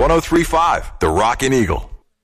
103.5, The Rockin' Eagle.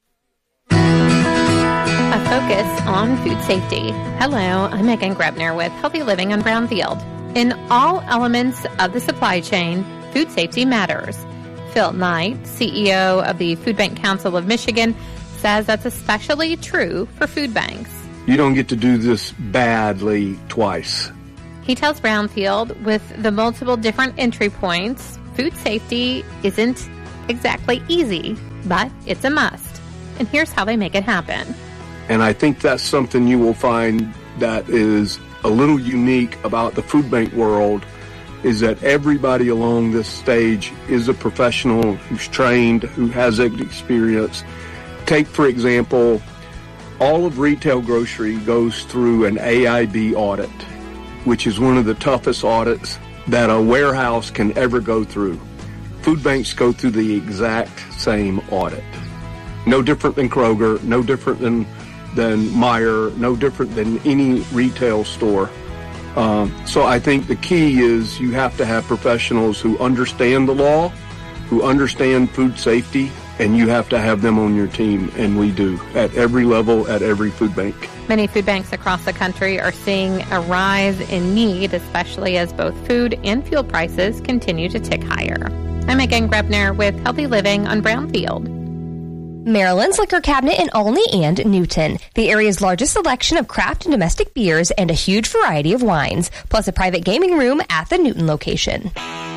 A focus on food safety. Hello, I'm Megan Grebner with Healthy Living on Brownfield. In all elements of the supply chain, food safety matters. Phil Knight, CEO of the Food Bank Council of Michigan, says that's especially true for food banks. You don't get to do this badly twice. He tells Brownfield with the multiple different entry points, food safety isn't exactly easy, but it's a must. And here's how they make it happen. And I think that's something you will find that is a little unique about the food bank world, is that everybody along this stage is a professional who's trained, who has experience. Take, for example, all of retail grocery goes through an AIB audit, which is one of the toughest audits that a warehouse can ever go through. Food banks go through the exact same audit. No different than Kroger, no different than Meijer, no different than any retail store. So I think the key is you have to have professionals who understand the law, who understand food safety, and you have to have them on your team, and we do, at every level, at every food bank. Many food banks across the country are seeing a rise in need, especially as both food and fuel prices continue to tick higher. I'm Megan Grebner with Healthy Living on Brownfield. Maryland's Liquor Cabinet in Olney and Newton, the area's largest selection of craft and domestic beers and a huge variety of wines, plus a private gaming room at the Newton location.